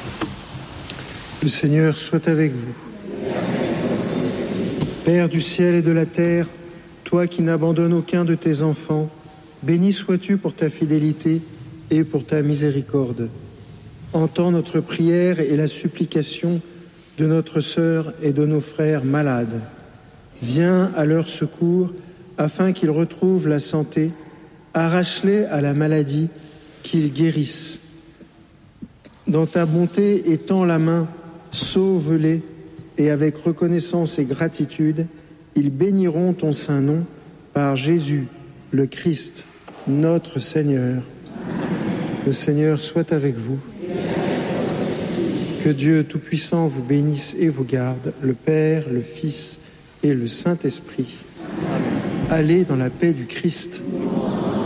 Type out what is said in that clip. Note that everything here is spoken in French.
Le Seigneur soit avec vous. Père du ciel et de la terre, toi qui n'abandonnes aucun de tes enfants, béni sois-tu pour ta fidélité et pour ta miséricorde. Entends notre prière et la supplication de notre sœur et de nos frères malades. Viens à leur secours afin qu'ils retrouvent la santé. Arrache-les à la maladie, qu'ils guérissent. Dans ta bonté, étends la main, sauve-les, et avec reconnaissance et gratitude, ils béniront ton saint nom par Jésus, le Christ, notre Seigneur. Le Seigneur soit avec vous. Que Dieu Tout-Puissant vous bénisse et vous garde, le Père, le Fils et le Saint-Esprit. Allez dans la paix du Christ.